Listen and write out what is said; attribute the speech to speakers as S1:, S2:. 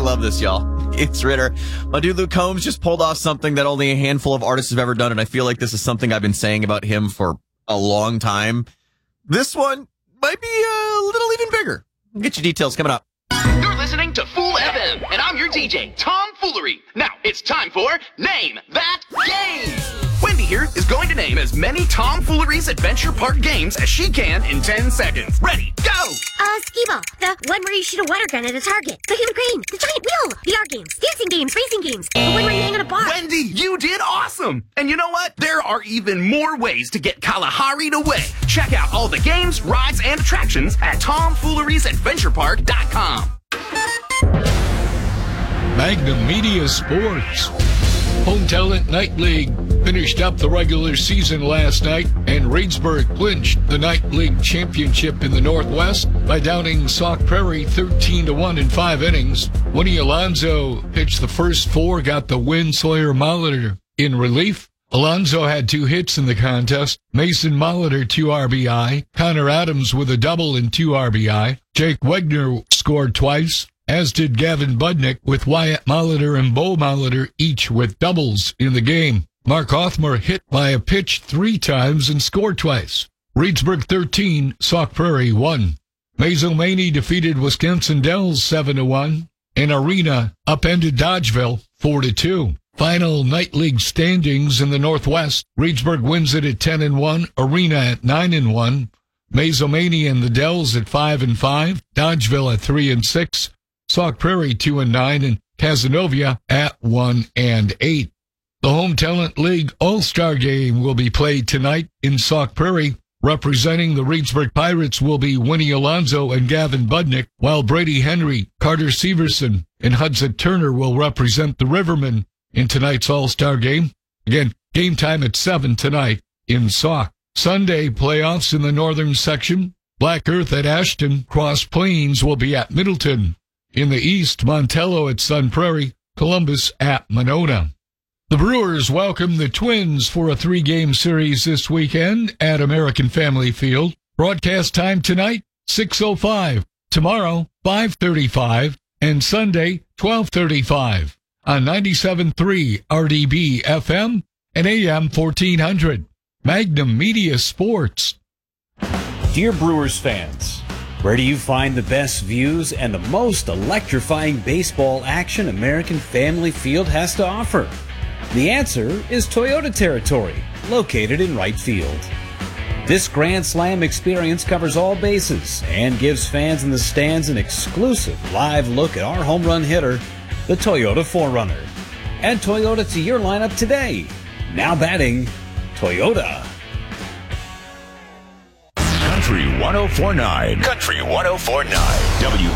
S1: love this, y'all. It's Ritter. My dude Luke Combs just pulled off something that only a handful of artists have ever done, and I feel like this is something I've been saying about him for a long time. This one might be a little even bigger. I'll get you details coming up.
S2: You're listening to Fool FM, and I'm your DJ, Tom Foolery. Now, it's time for Name That Game. Wendy here is going to name as many Tom Foolery's Adventure Park games as she can in 10 seconds. Ready, go!
S3: Skee-ball. The one where you shoot a water gun at a target. The human crane. The giant wheel. The art games. Dancing games. Racing games. The one where you hang on a bar.
S2: Wendy, you did awesome! And you know what? There are even more ways to get Kalahari'd away. Check out all the games, rides, and attractions at TomFoolery'sAdventurePark.com.
S4: Magnum Media Sports. Home Talent Night League finished up the regular season last night, and Reedsburg clinched the Night League championship in the Northwest by downing Sauk Prairie 13-1 in 5 innings. Winnie Alonso pitched the first 4, got the win. Sawyer Molitor in relief. Alonso had 2 hits in the contest. Mason Molitor 2 RBI. Connor Adams with a double and 2 RBI. Jake Wegner scored twice, as did Gavin Budnick, with Wyatt Molitor and Bo Molitor each with doubles in the game. Mark Othmer hit by a pitch 3 times and scored twice. Reedsburg 13, Sauk Prairie 1. Mazomanie defeated Wisconsin Dells 7-1, and Arena upended Dodgeville 4-2. Final Night League standings in the Northwest. Reedsburg wins it at 10-1, Arena at 9-1, Mazomanie and the Dells at 5-5, Dodgeville at 3-6, Sauk Prairie 2-9, and Cazenovia at 1-8. The Home Talent League All-Star Game will be played tonight in Sauk Prairie. Representing the Reedsburg Pirates will be Winnie Alonso and Gavin Budnick, while Brady Henry, Carter Severson, and Hudson Turner will represent the Rivermen in tonight's All-Star Game. Again, game time at 7 tonight in Sauk. Sunday playoffs in the northern section. Black Earth at Ashton. Cross Plains will be at Middleton. In the east, Montello at Sun Prairie. Columbus at Monona. The Brewers welcome the Twins for a 3-game series this weekend at American Family Field. Broadcast time tonight, 6:05. Tomorrow, 5:35. And Sunday, 12:35. On 97.3 RDB FM and AM 1400. Magnum Media Sports.
S5: Dear Brewers fans, where do you find the best views and the most electrifying baseball action American Family Field has to offer? The answer is Toyota Territory, located in right field. This Grand Slam experience covers all bases and gives fans in the stands an exclusive live look at our home run hitter, the Toyota 4Runner. Add Toyota to your lineup today. Now batting, Toyota.
S6: Country 104.9. Country 104.9.